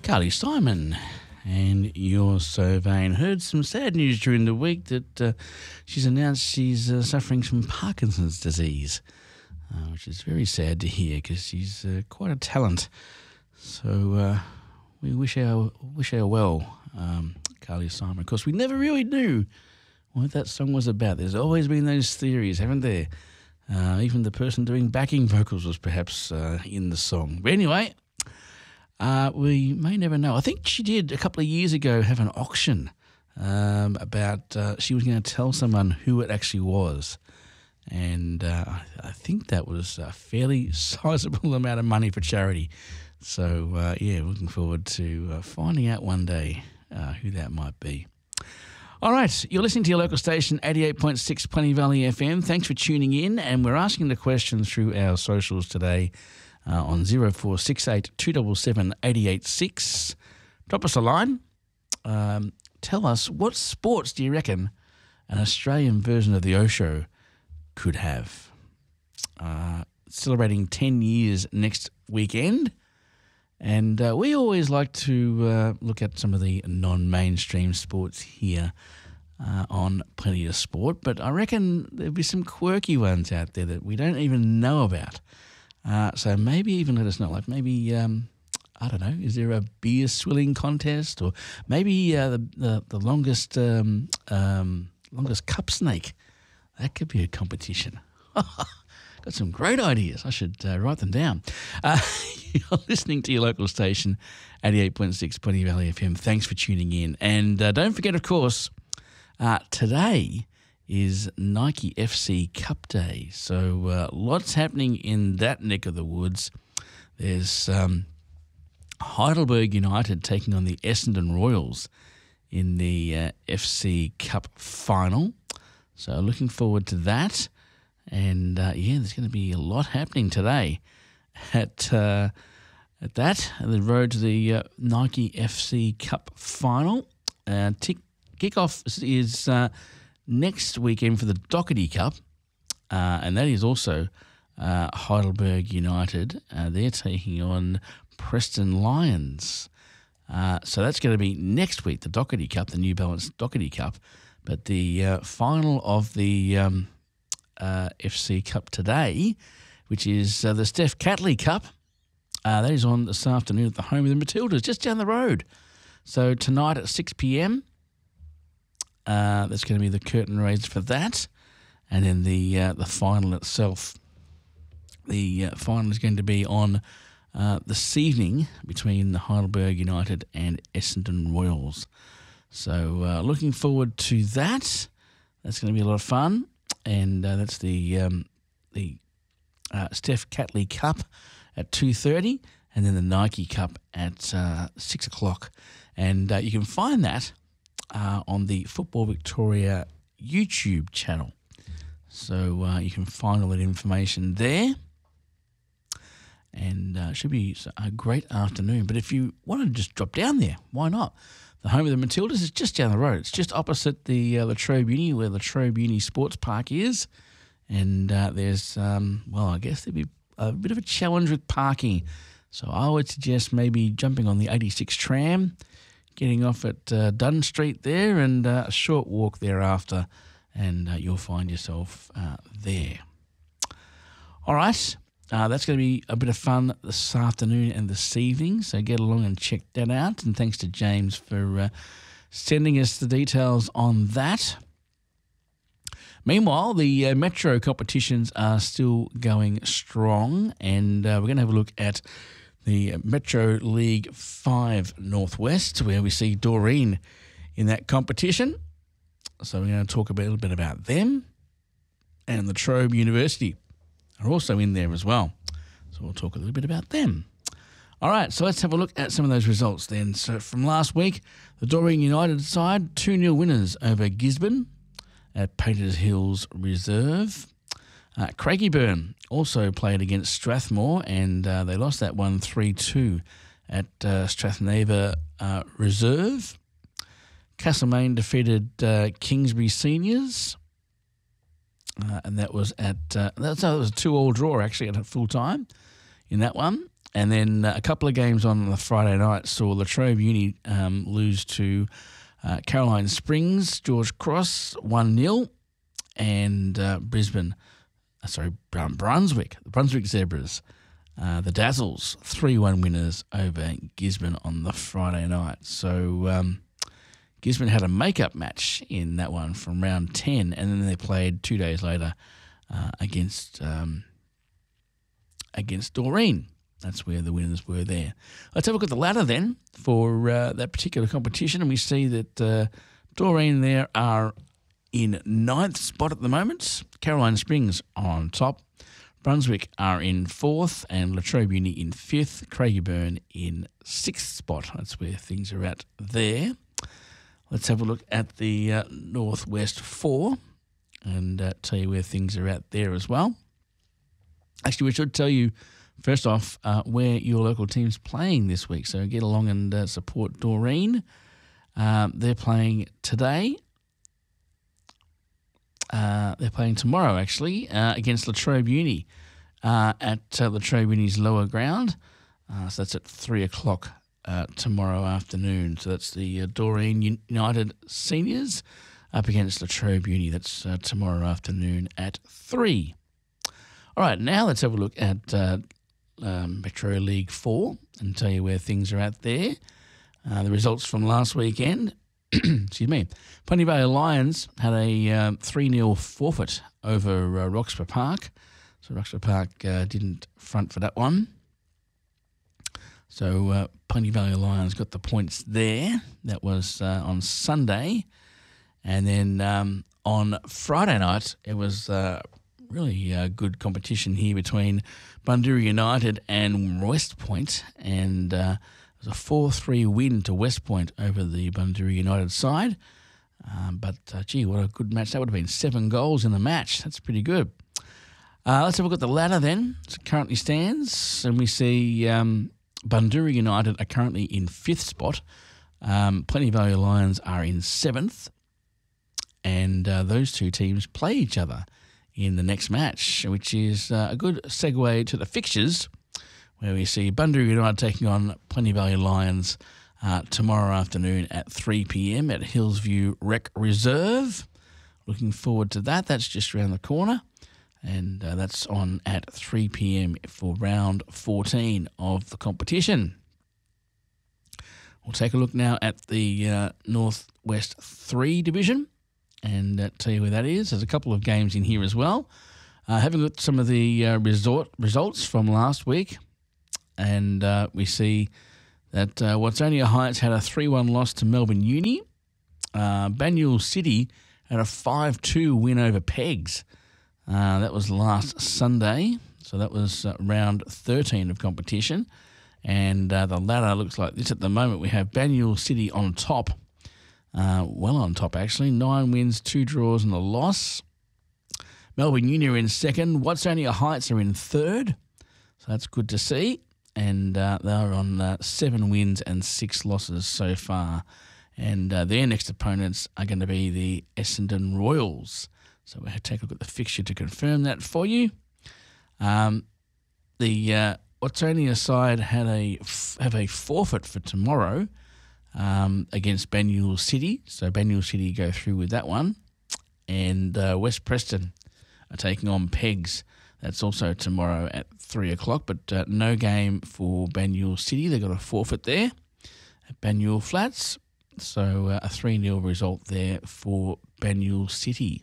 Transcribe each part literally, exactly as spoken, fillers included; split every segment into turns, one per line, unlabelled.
Carly Simon. And You're So Vain. Heard some sad news during the week that uh, she's announced she's uh, suffering from Parkinson's disease, uh, which is very sad to hear because she's uh, quite a talent. So uh, we wish her wish her well, um, Carly Simon. Of course, we never really knew what that song was about. There's always been those theories, haven't there? Uh, even the person doing backing vocals was perhaps uh, in the song. But anyway, uh, we may never know. I think she did a couple of years ago have an auction um, about uh, she was going to tell someone who it actually was. And uh, I, I think that was a fairly sizable amount of money for charity. So, uh, yeah, looking forward to uh, finding out one day uh, who that might be. All right, you're listening to your local station, eighty-eight point six Plenty Valley F M. Thanks for tuning in, and we're asking the questions through our socials today uh, on zero four six eight two seven seven eight eight six. Drop us a line. Um, tell us, what sports do you reckon an Australian version of the Osho could have? Uh, celebrating ten years next weekend. And uh, we always like to uh, look at some of the non-mainstream sports here uh, on Plenty of Sport, but I reckon there'll be some quirky ones out there that we don't even know about. Uh, so maybe even let us know, like maybe, um, I don't know, is there a beer swilling contest, or maybe uh, the, the the longest um, um, longest cup snake? That could be a competition. Got some great ideas. I should uh, write them down. Uh, you're listening to your local station, eighty-eight point six Plenty Valley F M. Thanks for tuning in. And uh, don't forget, of course, uh, today is Nike F C Cup Day. So uh, lots happening in that neck of the woods. There's um, Heidelberg United taking on the Essendon Royals in the uh, F C Cup final. So looking forward to that. And, uh, yeah, there's going to be a lot happening today at uh, at that, the road to the uh, Nike F C Cup final. Uh, tick, kickoff is uh, next weekend for the Doherty Cup, uh, and that is also uh, Heidelberg United. Uh, they're taking on Preston Lions. Uh, so that's going to be next week, the Doherty Cup, the New Balance Doherty Cup. But the uh, final of the Um, Uh, F C Cup today, which is uh, the Steph Catley Cup. Uh, that is on this afternoon at the home of the Matildas, just down the road. So tonight at six p.m, uh, that's going to be the curtain raised for that. And then the uh, the final itself, the uh, final is going to be on uh, this evening between the Heidelberg United and Essendon Royals. So uh, looking forward to that. That's going to be a lot of fun. And uh, that's the um, the uh, Steph Catley Cup at two thirty, and then the Nike Cup at uh, six o'clock. And uh, you can find that uh, on the Football Victoria YouTube channel. So uh, you can find all that information there. And uh, it should be a great afternoon. But if you want to just drop down there, why not? The home of the Matildas is just down the road. It's just opposite the uh, Latrobe Uni, where Latrobe Uni Sports Park is. And uh, there's, um, well, I guess there'd be a bit of a challenge with parking. So I would suggest maybe jumping on the eighty-six tram, getting off at uh, Dunn Street there, and uh, a short walk thereafter, and uh, you'll find yourself uh, there. All right. Uh, that's going to be a bit of fun this afternoon and this evening, so get along and check that out. And thanks to James for uh, sending us the details on that. Meanwhile, the uh, Metro competitions are still going strong, and uh, we're going to have a look at the Metro League five Northwest, where we see Doreen in that competition. So we're going to talk a, bit, a little bit about them, and La Trobe University are also in there as well. So we'll talk a little bit about them. All right, so let's have a look at some of those results then. So from last week, the Doreen United side, two nil winners over Gisborne at Painters Hills Reserve. Uh, Craigieburn also played against Strathmore, and uh, they lost that one three two at uh, Strathneva uh, Reserve. Castlemaine defeated uh, Kingsbury Seniors. Uh, and that was at, uh, that was a two-all draw actually at full time in that one. And then uh, a couple of games on the Friday night saw Latrobe Uni um, lose to uh, Caroline Springs, George Cross, one nil, and uh, Brisbane, uh, sorry, um, Brunswick, the Brunswick Zebras, uh, the Dazzles, three one winners over Gisborne on the Friday night. So um, Gisborne had a make-up match in that one from round ten, and then they played two days later uh, against um, against Doreen. That's where the winners were there. Let's have a look at the ladder then for uh, that particular competition, and we see that uh, Doreen there are in ninth spot at the moment. Caroline Springs on top. Brunswick are in fourth, and Latrobe Uni in fifth. Craigieburn in sixth spot. That's where things are at there. Let's have a look at the uh, Northwest four and uh, tell you where things are at there as well. Actually, we should tell you first off, uh, where your local team's playing this week. So get along and uh, support Doreen. Um, they're playing today. Uh, they're playing tomorrow, actually, uh, against Latrobe Uni uh, at uh, Latrobe Uni's lower ground. Uh, so that's at three o'clock uh, tomorrow afternoon. So that's the uh, Doreen United Seniors up against Latrobe Uni. That's uh, tomorrow afternoon at three. All right, now let's have a look at Uh, Um, Metro League four and tell you where things are at there. Uh, the results from last weekend. Excuse me. Plenty Valley Lions had a um, three nil forfeit over uh, Roxburgh Park. So Roxburgh Park uh, didn't front for that one. So uh, Plenty Valley Lions got the points there. That was uh, on Sunday. And then um, on Friday night, it was Uh, really uh, good competition here between Bundoora United and West Point, and uh, it was a four three win to West Point over the Bundoora United side. Um, but, uh, gee, what a good match. That would have been seven goals in the match. That's pretty good. Uh, let's have a look at the ladder then. As it currently stands, and we see um, Bundoora United are currently in fifth spot. Um, Plenty Valley Lions are in seventh, and uh, those two teams play each other in the next match, which is uh, a good segue to the fixtures, where we see Bundoora United taking on Plenty Valley Lions uh, tomorrow afternoon at three p.m. at Hillsview Rec Reserve. Looking forward to that. That's just around the corner, and uh, that's on at three p.m. for round fourteen of the competition. We'll take a look now at the uh, Northwest three division and uh, tell you where that is. There's a couple of games in here as well. Uh, having looked at some of the uh, resort results from last week, and uh, we see that uh, Watsonia Heights had a three one loss to Melbourne Uni. Uh, Banyule City had a five two win over Pegs. Uh, that was last Sunday, so that was uh, round thirteen of competition. And uh, the ladder looks like this at the moment. We have Banyule City on top. Uh, well on top, actually. Nine wins, two draws and a loss. Melbourne Uni are in second. Watsonia Heights are in third. So that's good to see. And uh, they're on uh, seven wins and six losses so far. And uh, their next opponents are going to be the Essendon Royals. So we'll take a look at the fixture to confirm that for you. Um, the uh, Watsonia side had a have a forfeit for tomorrow Um, against Banyule City. So Banyule City go through with that one. And uh, West Preston are taking on Pegs. That's also tomorrow at three o'clock, but uh, no game for Banyule City. They've got a forfeit there at Banyule Flats. So uh, a three nil result there for Banyule City.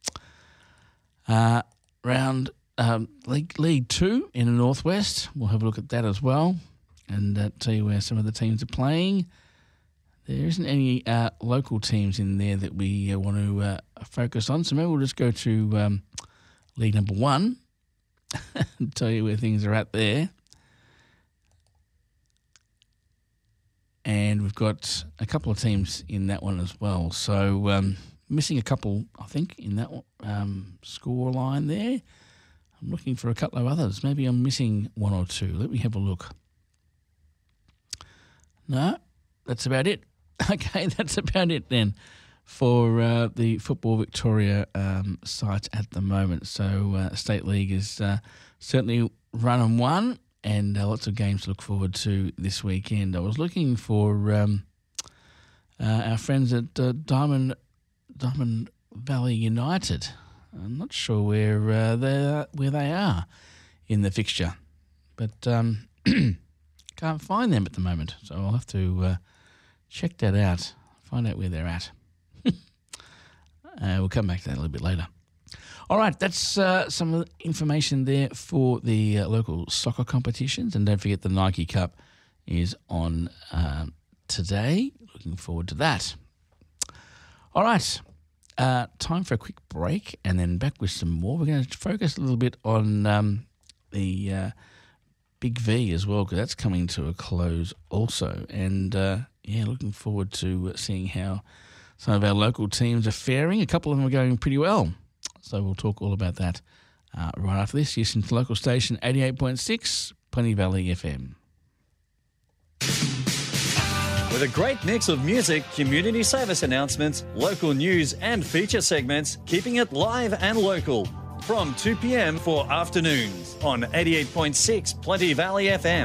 Uh, round um, League, League two in the Northwest. We'll have a look at that as well and uh, tell you where some of the teams are playing. There isn't any uh, local teams in there that we uh, want to uh, focus on, so maybe we'll just go to um, League number one and tell you where things are at there. And we've got a couple of teams in that one as well. So um, missing a couple, I think, in that um, score line there. I'm looking for a couple of others. Maybe I'm missing one or two. Let me have a look. No, that's about it. Okay, that's about it then for uh, the Football Victoria um, site at the moment. So uh, State League is uh, certainly run and won, and uh, lots of games to look forward to this weekend. I was looking for um, uh, our friends at uh, Diamond Diamond Valley United. I'm not sure where uh, they where they are in the fixture, but um, can't find them at the moment. So I'll have to uh, check that out, find out where they're at. uh, we'll come back to that a little bit later. All right, that's uh, some of the information there for the uh, local soccer competitions, and don't forget the Nike Cup is on um, today. Looking forward to that. All right. Uh, time for a quick break and then back with some more. We're going to focus a little bit on um, the uh, Big V as well, because that's coming to a close also. And, uh, yeah, looking forward to seeing how some of our local teams are faring. A couple of them are going pretty well. So we'll talk all about that uh, right after this. You're listening to local station eighty-eight point six, Plenty Valley F M.
With a great mix of music, community service announcements, local news and feature segments, keeping it live and local. From two p.m. for afternoons on eighty-eight point six Plenty Valley F M.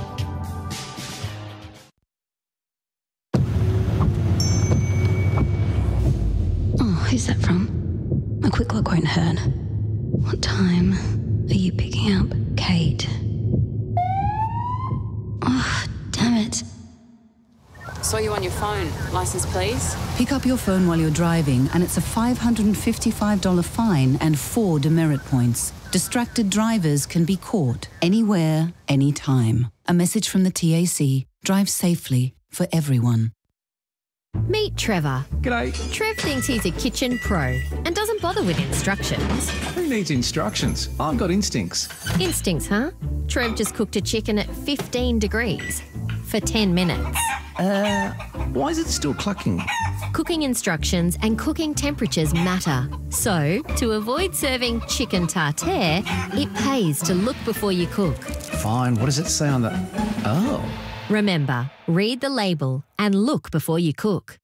Oh, who's that from? A quick look won't hurt. What time are you picking up, Kate? Oh, damn it.
Saw you on your phone. License, please.
Pick up your phone while you're driving, and it's a five hundred fifty-five dollars fine and four demerit points. Distracted drivers can be caught anywhere, anytime. A message from the T A C. Drive safely for everyone.
Meet Trevor.
G'day.
Trev thinks he's a kitchen pro and doesn't bother with instructions.
Who needs instructions? I've got instincts.
Instincts, huh? Trev just cooked a chicken at fifteen degrees for ten minutes.
Uh, why is it still clucking?
Cooking instructions and cooking temperatures matter. So, to avoid serving chicken tartare, it pays to look before you cook.
Fine, what does it say on the... Oh.
Remember, read the label and look before you cook.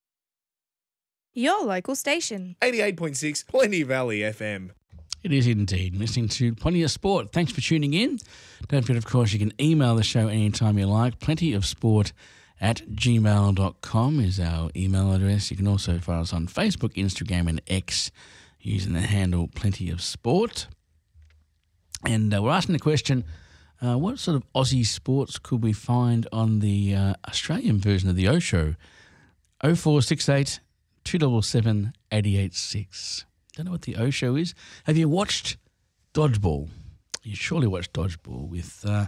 Your local station.
eighty-eight point six Plenty Valley F M.
It is indeed. Listening to Plenty of Sport. Thanks for tuning in. Don't forget, of course, you can email the show anytime you like. Plenty of Sport at gmail dot com is our email address. You can also find us on Facebook, Instagram and X using the handle Plenty of Sport. And uh, we're asking the question, uh, what sort of Aussie sports could we find on the uh, Australian version of the O Show? oh four six eight, two seven seven, eight eight six. Don't know what the O Show is. Have you watched Dodgeball? You surely watched Dodgeball with... Uh,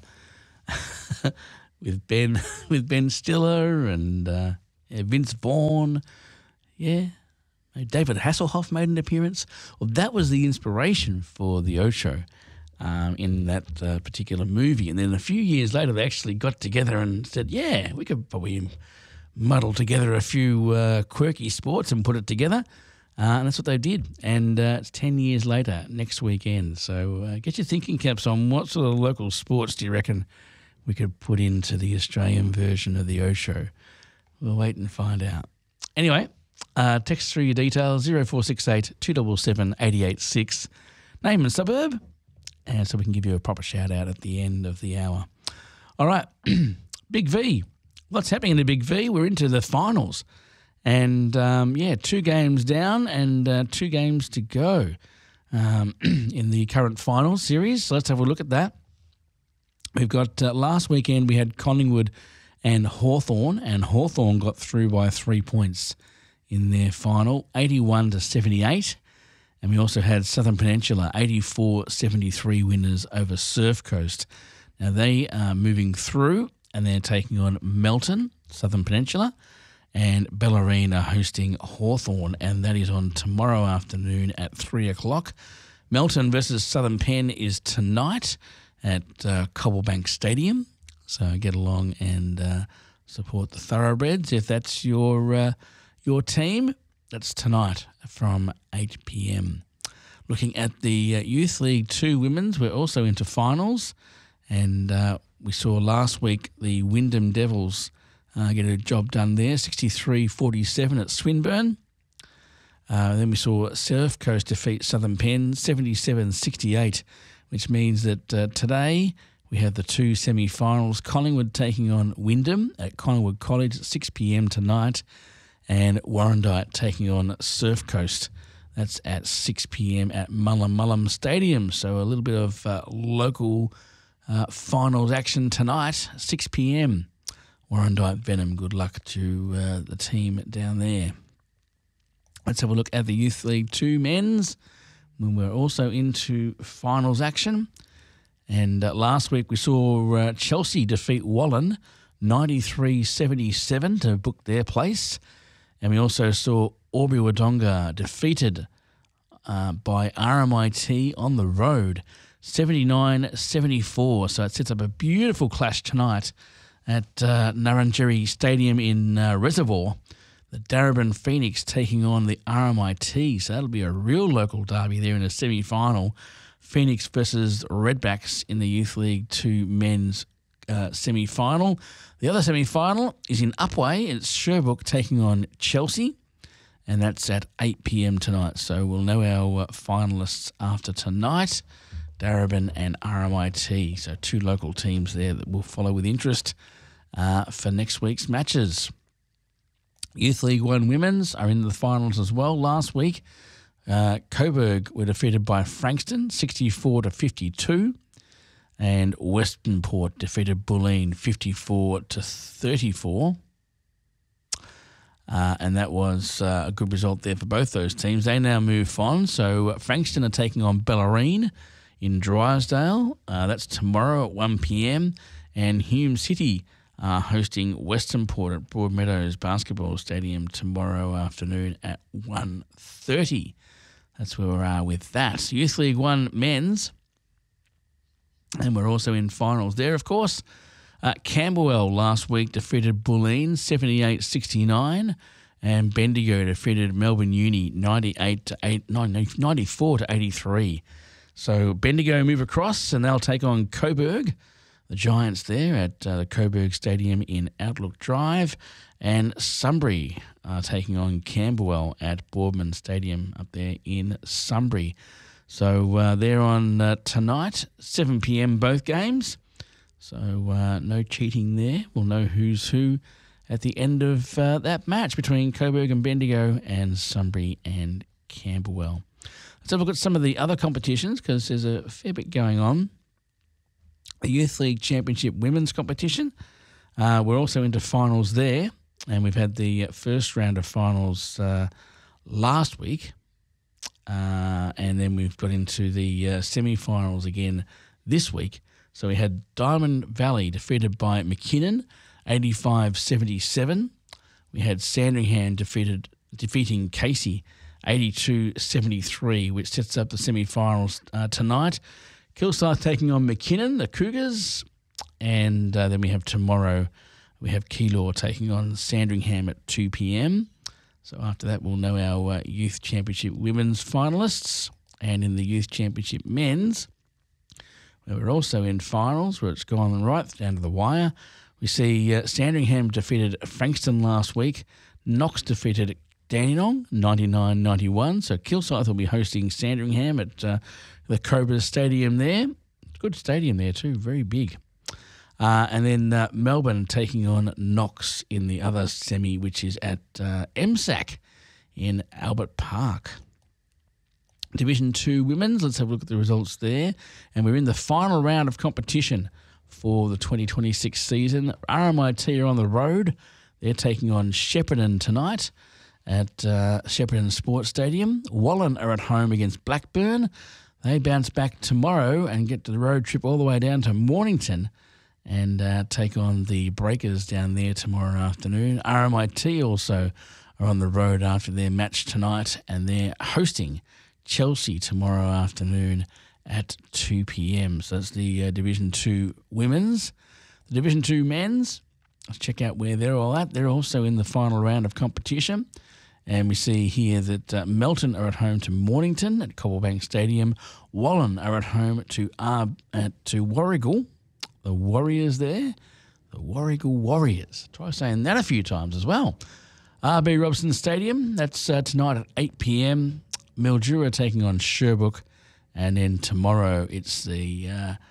With Ben, with Ben Stiller and uh, yeah, Vince Vaughn, yeah, David Hasselhoff made an appearance. Well, that was the inspiration for the O Show um, in that uh, particular movie. And then a few years later, they actually got together and said, "Yeah, we could probably muddle together a few uh, quirky sports and put it together." Uh, and that's what they did. And uh, it's ten years later, next weekend. So uh, get your thinking caps on. What sort of local sports do you reckon we could put into the Australian version of the O Show? We'll wait and find out. Anyway, uh, text through your details, oh four six eight, two seven seven, eight eight six. Name and suburb, and so we can give you a proper shout-out at the end of the hour. All right, Big V. What's happening in the Big V? We're into the finals. And, um, yeah, two games down and uh, two games to go um, in the current finals series. So let's have a look at that. We've got uh, last weekend we had Collingwood and Hawthorn, and Hawthorn got through by three points in their final, eighty-one to seventy-eight. And we also had Southern Peninsula, eighty-four seventy-three winners over Surf Coast. Now they are moving through and they're taking on Melton, Southern Peninsula, and Bellarine hosting Hawthorn, and that is on tomorrow afternoon at three o'clock. Melton versus Southern Pen is tonight at uh, Cobblebank Stadium. So get along and uh, support the Thoroughbreds if that's your uh, your team. That's tonight from eight p.m. Looking at the uh, Youth League two Women's, we're also into finals. And uh, we saw last week the Wyndham Devils uh, get a job done there, sixty-three forty-seven at Swinburne. Uh, then we saw Surf Coast defeat Southern Pen, seventy-seven sixty-eight, which means that uh, today we have the two semi-finals. Collingwood taking on Wyndham at Collingwood College at six p.m. tonight, and Warrandyte taking on Surf Coast. That's at six p.m. at Mullumbullen Stadium. So a little bit of uh, local uh, finals action tonight, six p.m. Warrandyte Venom, good luck to uh, the team down there. Let's have a look at the Youth League two men's, when we're also into finals action. And uh, last week we saw uh, Chelsea defeat Wallen ninety-three seventy-seven to book their place. And we also saw Albury Wodonga defeated uh, by R M I T on the road, seventy-nine seventy-four. So it sets up a beautiful clash tonight at uh, Nurrunjeri Stadium in uh, Reservoir. The Darebin Phoenix taking on the R M I T. So that'll be a real local derby there in a semi-final. Phoenix versus Redbacks in the Youth League two men's uh, semi-final. The other semi-final is in Upwey. It's Sherbrooke taking on Chelsea, and that's at eight p.m. tonight. So we'll know our uh, finalists after tonight, Darebin and R M I T. So two local teams there that we'll follow with interest uh, for next week's matches. Youth League One Women's are in the finals as well. Last week, uh, Coburg were defeated by Frankston, sixty-four to fifty-two, and Westernport defeated Bulleen, fifty-four to thirty-four. Uh, and that was uh, a good result there for both those teams. They now move on. So Frankston are taking on Bellarine in Drysdale. Uh, that's tomorrow at one p.m. And Hume City Uh, hosting Westernport at Broadmeadows Basketball Stadium tomorrow afternoon at one thirty. That's where we are with that. Youth League One men's, and we're also in finals there, of course. Uh, Camberwell last week defeated Bulleen seventy-eight sixty-nine, and Bendigo defeated Melbourne Uni ninety-eight to eight, ninety-four to eighty-three. So Bendigo move across, and they'll take on Coburg, the Giants there at uh, the Coburg Stadium in Outlook Drive, and Sunbury are taking on Camberwell at Boardman Stadium up there in Sunbury. So uh, they're on uh, tonight, seven p.m. both games. So uh, no cheating there. We'll know who's who at the end of uh, that match between Coburg and Bendigo and Sunbury and Camberwell. Let's have a look at some of the other competitions because there's a fair bit going on. The Youth League Championship Women's Competition. Uh, we're also into finals there, and we've had the first round of finals uh, last week, uh, and then we've got into the uh, semi-finals again this week. So we had Diamond Valley defeated by McKinnon, eighty-five seventy-seven. We had Sandringham defeated defeating Casey, eighty-two seventy-three, which sets up the semi-finals uh, tonight. Kilsyth taking on McKinnon, the Cougars. And uh, then we have tomorrow, we have Keilor taking on Sandringham at two p.m. So after that, we'll know our uh, Youth Championship Women's finalists. And in the Youth Championship Men's, where we're also in finals, where it's gone right down to the wire. We see uh, Sandringham defeated Frankston last week. Knox defeated Dandenong, ninety-nine ninety-one. So Kilsyth will be hosting Sandringham at Uh, the Cobra Stadium there. Good stadium there too, very big. Uh, and then uh, Melbourne taking on Knox in the other semi, which is at uh, M S A C in Albert Park. Division two Women's, let's have a look at the results there. And we're in the final round of competition for the twenty twenty-six season. R M I T are on the road. They're taking on Shepparton tonight at uh, Shepparton Sports Stadium. Wallen are at home against Blackburn. They bounce back tomorrow and get to the road trip all the way down to Mornington and uh, take on the Breakers down there tomorrow afternoon. R M I T also are on the road after their match tonight, and they're hosting Chelsea tomorrow afternoon at two p.m. So that's the uh, Division two Women's. The Division two Men's, let's check out where they're all at. They're also in the final round of competition. And we see here that uh, Melton are at home to Mornington at Cobblebank Stadium. Wallen are at home to uh, at, to Warrigal. The Warriors there. The Warrigal Warriors. Try saying that a few times as well. R B Robson Stadium, that's uh, tonight at eight p.m. Mildura taking on Sherbrooke. And then tomorrow it's the uh,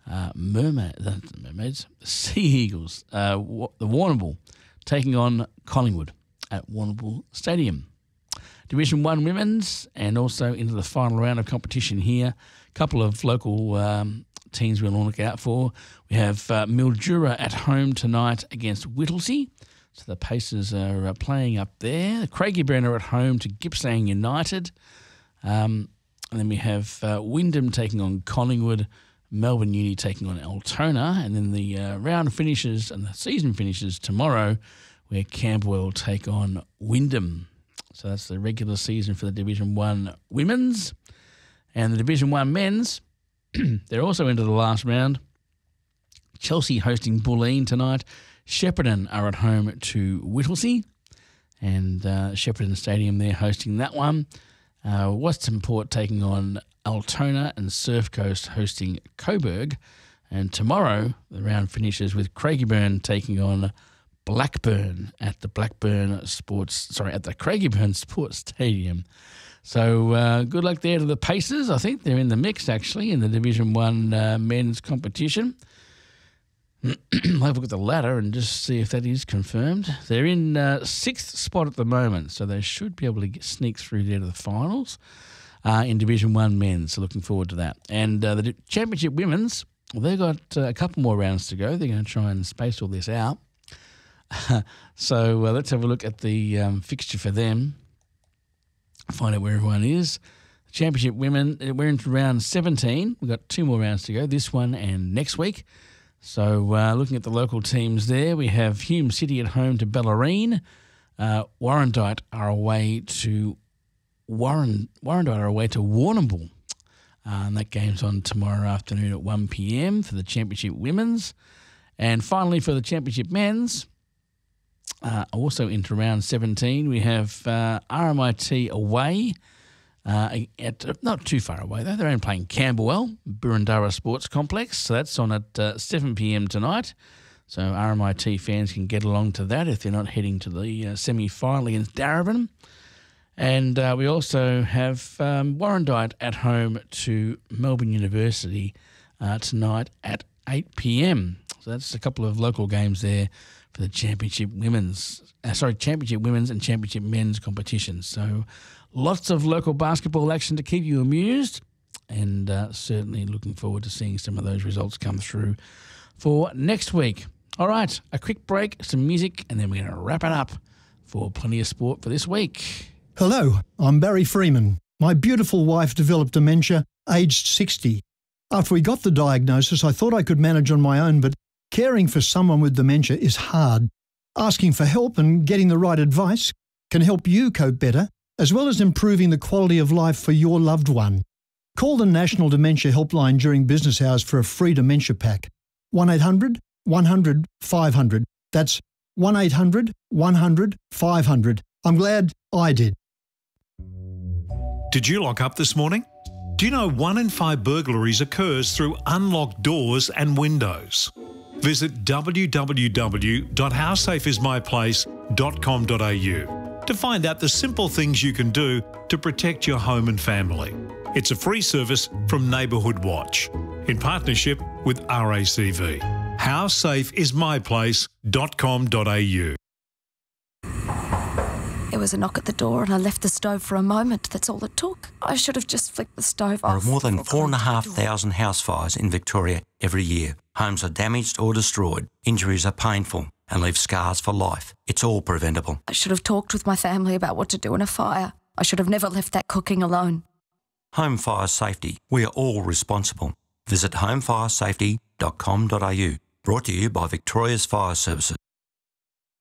uh, mermaid, the mermaids, the Sea Eagles, uh, the Warrnambool, taking on Collingwood at Warrnambool Stadium. Division one women's, and also into the final round of competition here. A couple of local um, teams we'll look out for. We have uh, Mildura at home tonight against Whittlesea. So the Pacers are uh, playing up there. Craigieburn are at home to Gippsland United. Um, and then we have uh, Wyndham taking on Collingwood, Melbourne Uni taking on Altona. And then the uh, round finishes and the season finishes tomorrow, where Camberwell take on Wyndham. So that's the regular season for the Division one women's. And the Division one men's, they're also into the last round. Chelsea hosting Bulleen tonight. Shepparton are at home to Whittlesea. And uh, Shepparton Stadium, they're hosting that one. Uh, Western Port taking on Altona, and Surf Coast hosting Coburg. And tomorrow, the round finishes with Craigieburn taking on Blackburn at the Blackburn Sports, sorry, at the Craigieburn Sports Stadium. So uh, good luck there to the Pacers. I think they're in the mix, actually, in the Division one uh, men's competition. I'll have a look at the ladder and just see if that is confirmed. They're in uh, sixth spot at the moment, so they should be able to get, sneak through there to the finals uh, in Division one men's. So looking forward to that. And uh, the Championship women's, well, they've got uh, a couple more rounds to go. They're going to try and space all this out. so uh, let's have a look at the um, fixture for them, find out where everyone is. The Championship women, we're into round seventeen. We've got two more rounds to go, this one and next week. So uh, looking at the local teams there, we have Hume City at home to Bellarine. Uh, Warrandyte are away to Warren. Warrandyte are away to Warrnambool. Uh, and that game's on tomorrow afternoon at one p.m. for the Championship women's. And finally for the Championship men's, Uh, also into round seventeen, we have uh, R M I T away, uh, at uh, not too far away though. They're only playing Camberwell, Burundara Sports Complex, so that's on at uh, seven p.m. tonight. So R M I T fans can get along to that if they're not heading to the uh, semi-final against Darebin. And uh, we also have um, Warrandyte at home to Melbourne University uh, tonight at eight p.m. So that's a couple of local games there for the Championship women's, uh, sorry, Championship women's and Championship men's competitions. So lots of local basketball action to keep you amused, and uh, certainly looking forward to seeing some of those results come through for next week. All right, a quick break, some music, and then we're going to wrap it up for plenty of sport for this week.
Hello, I'm Barry Freeman. My beautiful wife developed dementia, aged sixty. After we got the diagnosis, I thought I could manage on my own, but caring for someone with dementia is hard. Asking for help and getting the right advice can help you cope better, as well as improving the quality of life for your loved one. Call the National Dementia Helpline during business hours for a free dementia pack. one eight hundred one hundred five hundred. That's one eight hundred one hundred five hundred. I'm glad I did.
Did you lock up this morning? Do you know one in five burglaries occurs through unlocked doors and windows? Visit w w w dot how safe is my place dot com dot a u to find out the simple things you can do to protect your home and family. It's a free service from Neighbourhood Watch in partnership with R A C V. how safe is my place dot com dot a u.
There was a knock at the door and I left the stove for a moment. That's all it took. I should have just flicked the stove
There
off.
are more than four and a half thousand house fires in Victoria every year. Homes are damaged or destroyed. Injuries are painful and leave scars for life. It's all preventable.
I should have talked with my family about what to do in a fire. I should have never left that cooking alone.
Home fire safety. We are all responsible. Visit home fire safety dot com dot a u. Brought to you by Victoria's Fire Services.